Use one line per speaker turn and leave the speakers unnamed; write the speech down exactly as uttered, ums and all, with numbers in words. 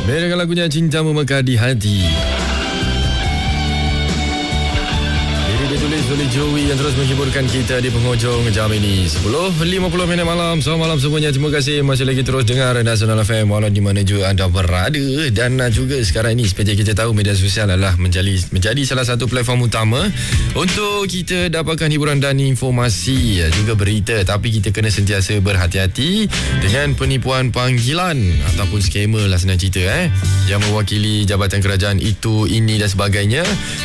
Dengan lagunya Cinta Memekar di Hati. Ditulis oleh Joey yang terus menghiburkan kita di penghujung jam ini. Sepuluh lima puluh minit malam. Selamat malam semuanya. Terima kasih masih lagi terus dengar Nasional F M walau di mana juga anda berada. Dan juga sekarang ini seperti kita tahu media sosial adalah menjadi, menjadi salah satu platform utama untuk kita dapatkan hiburan dan informasi, juga berita. Tapi kita kena sentiasa berhati-hati dengan penipuan panggilan ataupun skamer lah senang cerita eh, yang mewakili jabatan kerajaan itu, ini dan sebagainya.